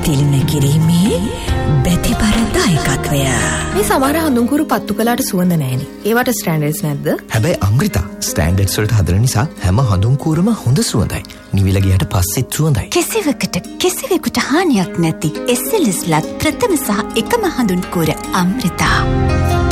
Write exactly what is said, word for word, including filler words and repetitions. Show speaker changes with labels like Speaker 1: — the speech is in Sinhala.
Speaker 1: තිලින කිරීමේ බැතිබර දායකත්වය.
Speaker 2: මේ සමහර හඳුන්කුරු පත්තු කළාට සුවඳ නැහැනේ. ඒවට ස්ටෑන්ඩඩ්ස් නැද්ද?
Speaker 3: හැබැයි අමෘතා ස්ටෑන්ඩඩ්ස් වලට හදන නිසා හැම හඳුන්කුරම හොඳ සුවඳයි. නිවිල ගියට පස්සෙත් සුවඳයි.
Speaker 1: කෙසෙවකට කෙසෙවෙකුට හානියක් නැති එස් එල් එස් ලත් ප්‍රථම සහ එකම හඳුන්කුර අමෘතා.